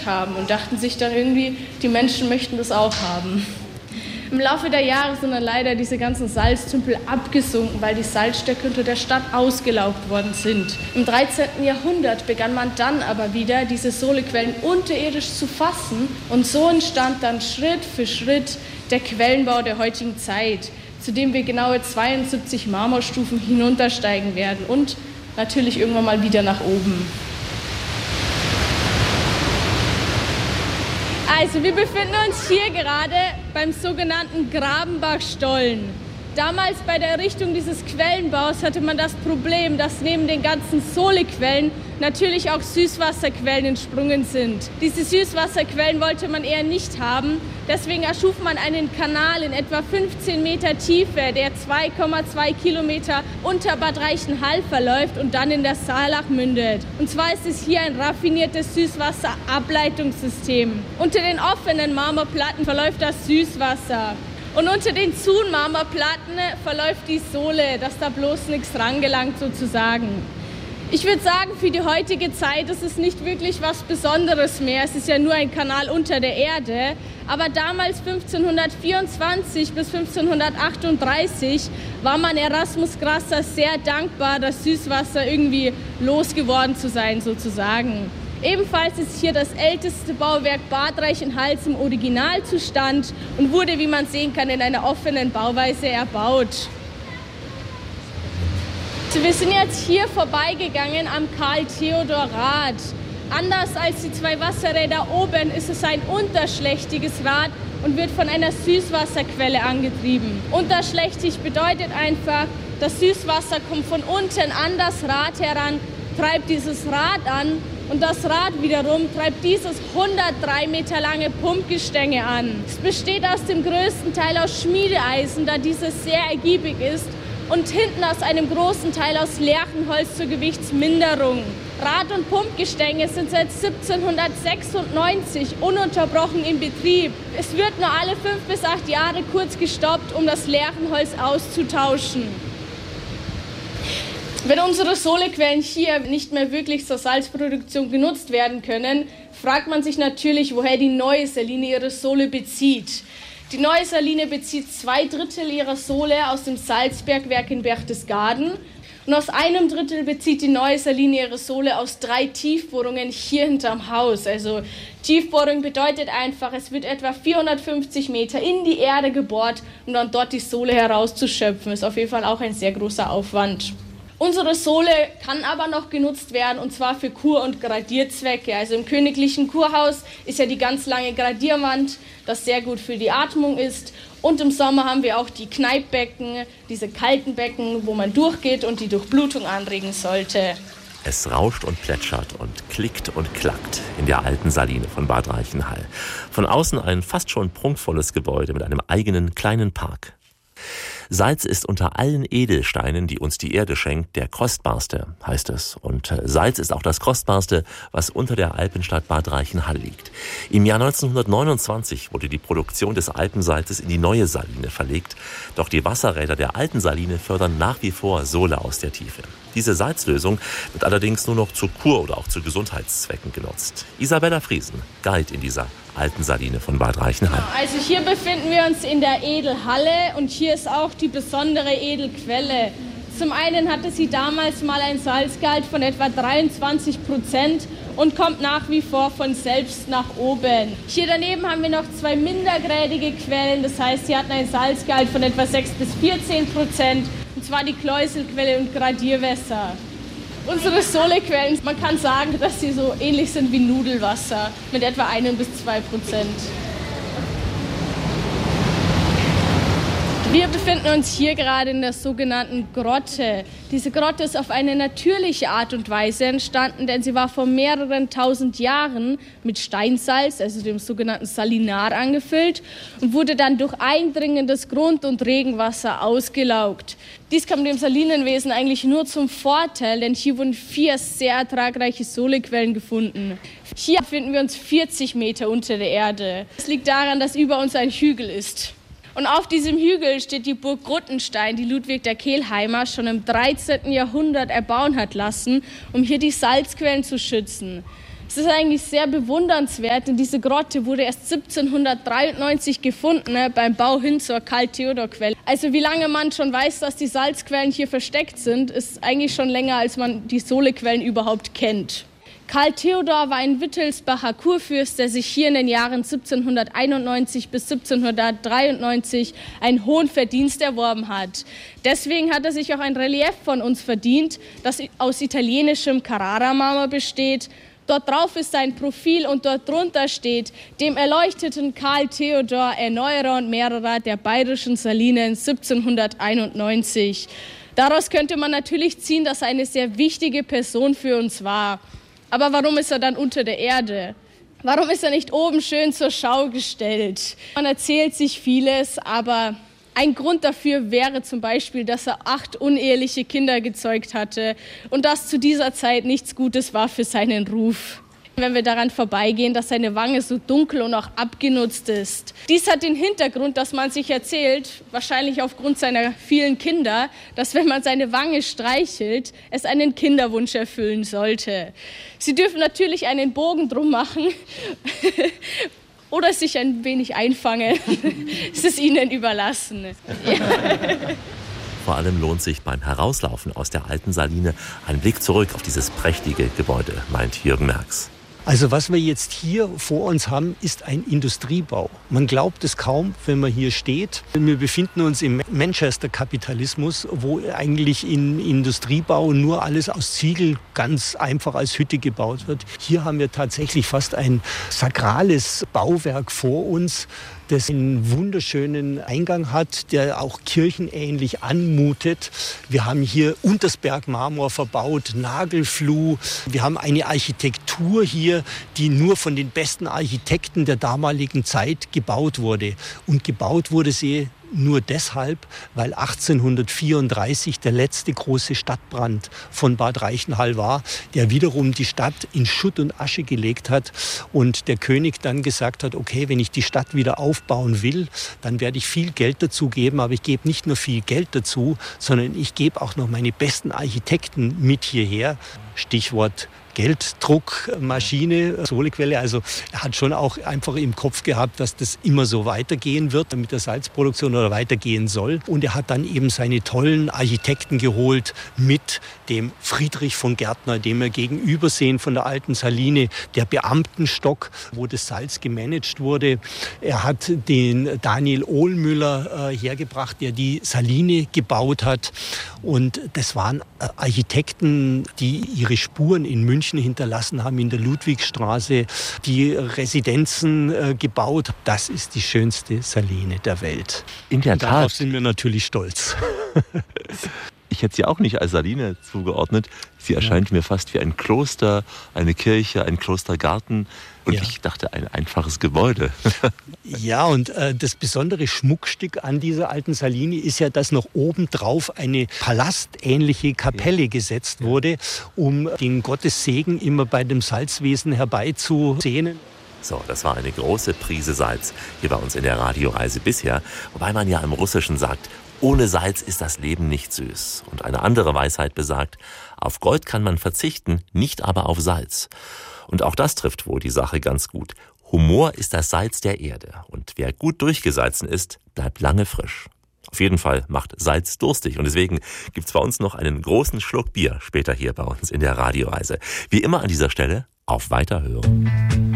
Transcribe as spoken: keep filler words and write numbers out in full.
probiert haben und dachten sich dann irgendwie, die Menschen möchten das auch haben. Im Laufe der Jahre sind dann leider diese ganzen Salztümpel abgesunken, weil die Salzstöcke unter der Stadt ausgelaugt worden sind. Im dreizehnten Jahrhundert begann man dann aber wieder, diese Solequellen unterirdisch zu fassen. Und so entstand dann Schritt für Schritt der Quellenbau der heutigen Zeit, zu dem wir genaue zweiundsiebzig Marmorstufen hinuntersteigen werden und natürlich irgendwann mal wieder nach oben. Also wir befinden uns hier gerade beim sogenannten Grabenbachstollen. Damals bei der Errichtung dieses Quellenbaus hatte man das Problem, dass neben den ganzen Solequellen natürlich auch Süßwasserquellen entsprungen sind. Diese Süßwasserquellen wollte man eher nicht haben. Deswegen erschuf man einen Kanal in etwa fünfzehn Meter Tiefe, der zwei Komma zwei Kilometer unter Bad Reichenhall verläuft und dann in der Saalach mündet. Und zwar ist es hier ein raffiniertes Süßwasserableitungssystem. Unter den offenen Marmorplatten verläuft das Süßwasser. Und unter den zuen Marmorplatten verläuft die Sohle, dass da bloß nichts rangelangt sozusagen. Ich würde sagen, für die heutige Zeit ist es nicht wirklich was Besonderes mehr. Es ist ja nur ein Kanal unter der Erde. Aber damals fünfzehnhundertvierundzwanzig bis fünfzehnhundertachtunddreißig war man Erasmus Grasser sehr dankbar, das Süßwasser irgendwie losgeworden zu sein sozusagen. Ebenfalls ist hier das älteste Bauwerk Bad Reichenhall im Originalzustand und wurde, wie man sehen kann, in einer offenen Bauweise erbaut. Also wir sind jetzt hier vorbeigegangen am Karl-Theodor-Rad. Anders als die zwei Wasserräder oben ist es ein unterschlächtiges Rad und wird von einer Süßwasserquelle angetrieben. Unterschlächtig bedeutet einfach, das Süßwasser kommt von unten an das Rad heran, treibt dieses Rad an und das Rad wiederum treibt dieses hundertdrei Meter lange Pumpgestänge an. Es besteht aus dem größten Teil aus Schmiedeeisen, da dieses sehr ergiebig ist, und hinten aus einem großen Teil aus Lärchenholz zur Gewichtsminderung. Rad- und Pumpgestänge sind seit siebzehnhundertsechsundneunzig ununterbrochen in Betrieb. Es wird nur alle fünf bis acht Jahre kurz gestoppt, um das Lärchenholz auszutauschen. Wenn unsere Solequellen hier nicht mehr wirklich zur Salzproduktion genutzt werden können, fragt man sich natürlich, woher die neue Saline ihre Sohle bezieht. Die neue Saline bezieht zwei Drittel ihrer Sohle aus dem Salzbergwerk in Berchtesgaden und aus einem Drittel bezieht die neue Saline ihre Sohle aus drei Tiefbohrungen hier hinterm Haus. Also Tiefbohrung bedeutet einfach, es wird etwa vierhundertfünfzig Meter in die Erde gebohrt, um dann dort die Sohle herauszuschöpfen. Ist auf jeden Fall auch ein sehr großer Aufwand. Unsere Sohle kann aber noch genutzt werden, und zwar für Kur- und Gradierzwecke. Also im königlichen Kurhaus ist ja die ganz lange Gradierwand, das sehr gut für die Atmung ist. Und im Sommer haben wir auch die Kneippbecken, diese kalten Becken, wo man durchgeht und die Durchblutung anregen sollte. Es rauscht und plätschert und klickt und klackt in der alten Saline von Bad Reichenhall. Von außen ein fast schon prunkvolles Gebäude mit einem eigenen kleinen Park. Salz ist unter allen Edelsteinen, die uns die Erde schenkt, der kostbarste, heißt es. Und Salz ist auch das kostbarste, was unter der Alpenstadt Bad Reichenhall liegt. Im Jahr neunzehnhundertneunundzwanzig wurde die Produktion des Alpensalzes in die neue Saline verlegt. Doch die Wasserräder der alten Saline fördern nach wie vor Sohle aus der Tiefe. Diese Salzlösung wird allerdings nur noch zur Kur- oder auch zu Gesundheitszwecken genutzt. Isabella Friesen, Guide in dieser alten Saline von Bad Reichenhall. Also hier befinden wir uns in der Edelhalle und hier ist auch die besondere Edelquelle. Zum einen hatte sie damals mal ein Salzgehalt von etwa dreiundzwanzig Prozent und kommt nach wie vor von selbst nach oben. Hier daneben haben wir noch zwei mindergradige Quellen, das heißt, sie hatten ein Salzgehalt von etwa sechs bis vierzehn Prozent, und zwar die Kläuselquelle und Gradierwässer. Unsere Solequellen, man kann sagen, dass sie so ähnlich sind wie Nudelwasser mit etwa ein bis zwei Prozent. Wir befinden uns hier gerade in der sogenannten Grotte. Diese Grotte ist auf eine natürliche Art und Weise entstanden, denn sie war vor mehreren tausend Jahren mit Steinsalz, also dem sogenannten Salinar, angefüllt und wurde dann durch eindringendes Grund- und Regenwasser ausgelaugt. Dies kam dem Salinenwesen eigentlich nur zum Vorteil, denn hier wurden vier sehr ertragreiche Solequellen gefunden. Hier befinden wir uns vierzig Meter unter der Erde. Das liegt daran, dass über uns ein Hügel ist. Und auf diesem Hügel steht die Burg Gruttenstein, die Ludwig der Kelheimer schon im dreizehnten Jahrhundert erbauen hat lassen, um hier die Salzquellen zu schützen. Es ist eigentlich sehr bewundernswert, denn diese Grotte wurde erst siebzehnhundertdreiundneunzig gefunden, ne, beim Bau hin zur Karl-Theodor-Quelle. Also wie lange man schon weiß, dass die Salzquellen hier versteckt sind, ist eigentlich schon länger, als man die Solequellen überhaupt kennt. Karl Theodor war ein Wittelsbacher Kurfürst, der sich hier in den Jahren siebzehnhunderteinundneunzig bis siebzehnhundertdreiundneunzig einen hohen Verdienst erworben hat. Deswegen hat er sich auch ein Relief von uns verdient, das aus italienischem Carrara-Marmor besteht. Dort drauf ist sein Profil und dort drunter steht: dem erleuchteten Karl Theodor, Erneuerer und Mehrerer der bayerischen Salinen siebzehnhunderteinundneunzig. Daraus könnte man natürlich ziehen, dass er eine sehr wichtige Person für uns war. Aber warum ist er dann unter der Erde? Warum ist er nicht oben schön zur Schau gestellt? Man erzählt sich vieles, aber ein Grund dafür wäre zum Beispiel, dass er acht uneheliche Kinder gezeugt hatte und das zu dieser Zeit nichts Gutes war für seinen Ruf. Wenn wir daran vorbeigehen, dass seine Wange so dunkel und auch abgenutzt ist. Dies hat den Hintergrund, dass man sich erzählt, wahrscheinlich aufgrund seiner vielen Kinder, dass wenn man seine Wange streichelt, es einen Kinderwunsch erfüllen sollte. Sie dürfen natürlich einen Bogen drum machen oder sich ein wenig einfangen. Es ist Ihnen überlassen. Vor allem lohnt sich beim Herauslaufen aus der alten Saline ein Blick zurück auf dieses prächtige Gebäude, meint Jürgen Merx. Also was wir jetzt hier vor uns haben, ist ein Industriebau. Man glaubt es kaum, wenn man hier steht. Wir befinden uns im Manchester-Kapitalismus, wo eigentlich in Industriebau nur alles aus Ziegel ganz einfach als Hütte gebaut wird. Hier haben wir tatsächlich fast ein sakrales Bauwerk vor uns, das einen wunderschönen Eingang hat, der auch kirchenähnlich anmutet. Wir haben hier Untersberg-Marmor verbaut, Nagelfluh. Wir haben eine Architektur hier, die nur von den besten Architekten der damaligen Zeit gebaut wurde. Und gebaut wurde sie nur deshalb, weil achtzehnhundertvierunddreißig der letzte große Stadtbrand von Bad Reichenhall war, der wiederum die Stadt in Schutt und Asche gelegt hat und der König dann gesagt hat, okay, wenn ich die Stadt wieder aufbauen will, dann werde ich viel Geld dazu geben, aber ich gebe nicht nur viel Geld dazu, sondern ich gebe auch noch meine besten Architekten mit hierher. Stichwort Gelddruckmaschine, Solequelle. Also er hat schon auch einfach im Kopf gehabt, dass das immer so weitergehen wird mit der Salzproduktion oder weitergehen soll. Und er hat dann eben seine tollen Architekten geholt mit dem Friedrich von Gärtner, dem wir gegenüber sehen von der alten Saline, der Beamtenstock, wo das Salz gemanagt wurde. Er hat den Daniel Ohlmüller äh, hergebracht, der die Saline gebaut hat. Und das waren äh, Architekten, die ihre Spuren in München hinterlassen haben, in der Ludwigstraße, die Residenzen äh, gebaut. Das ist die schönste Saline der Welt. In der Tat. Darauf sind wir natürlich stolz. Ich hätte sie auch nicht als Saline zugeordnet. Sie erscheint ja. mir fast wie ein Kloster, eine Kirche, ein Klostergarten. Und ja. ich dachte, ein einfaches Gebäude. Ja, und äh, das besondere Schmuckstück an dieser alten Saline ist ja, dass noch obendrauf eine palastähnliche Kapelle ja. gesetzt ja. wurde, um den Gottessegen immer bei dem Salzwesen herbeizusehnen. So, das war eine große Prise Salz hier bei uns in der Radioreise bisher. Wobei man ja im Russischen sagt, ohne Salz ist das Leben nicht süß. Und eine andere Weisheit besagt, auf Gold kann man verzichten, nicht aber auf Salz. Und auch das trifft wohl die Sache ganz gut. Humor ist das Salz der Erde. Und wer gut durchgesalzen ist, bleibt lange frisch. Auf jeden Fall macht Salz durstig. Und deswegen gibt's bei uns noch einen großen Schluck Bier später hier bei uns in der Radioreise. Wie immer an dieser Stelle, auf Weiterhören.